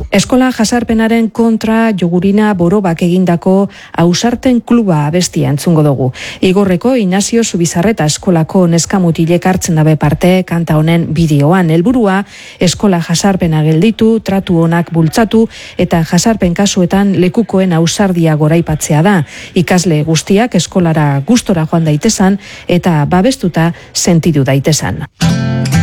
Eskola jasarpenaren kontra Jogurina Borobak egindako Ausarten kluba abestia entzungo dugu. Igorreko Inazio Zubizarreta eskolako neskamutilek hartzen dabe parte kanta honen bideoan. Helburua eskola jasarpena gelditu, tratu onak bultzatu eta jasarpen kasuetan lekukoen ausardia goraipatzea da. Ikasle guztiak eskolara gustora joan daitezan eta babestuta sentidu daitezan.